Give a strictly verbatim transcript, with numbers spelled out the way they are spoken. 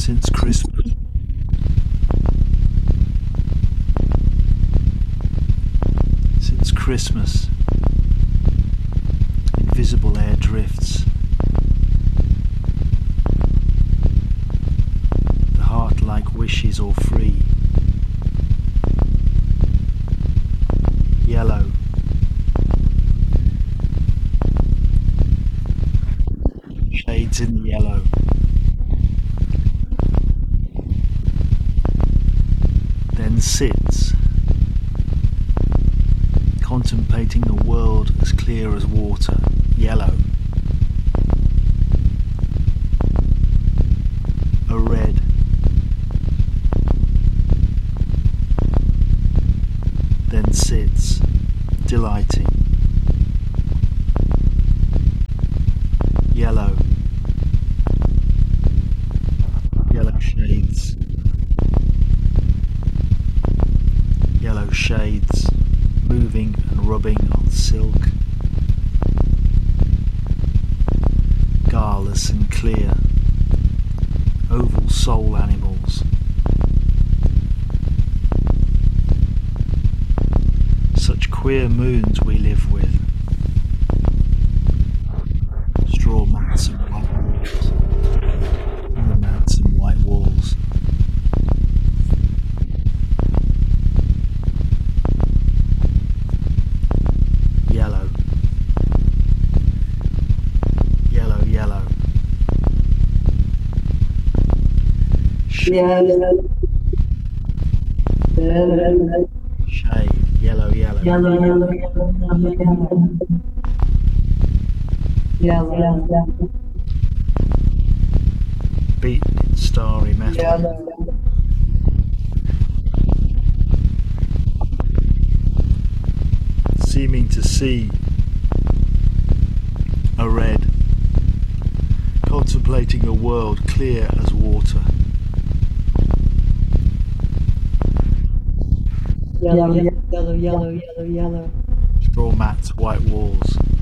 Since Christmas. Since Christmas, invisible air drifts. The heart like wishes all free. Yellow. Shades in the yellow. Then sits, contemplating the world as clear as water, yellow. A red. Then sits, delighting. Yellow. Yellow shades. Yellow shades, moving and rubbing on silk. Garless and clear, oval soul animals. Such queer moons we live with. Straw mats and white walls. Straw mats and white walls. Yellow. Yellow, yellow. Yellow. Yellow. Shade, yellow, yellow. Yellow, yellow, yellow, yellow. Yellow, yellow. Beaten in starry metal. Yellow. Seeming to see a red, contemplating a world clear as water. Yellow, yellow, yellow, yellow, yellow. Straw mats, white walls.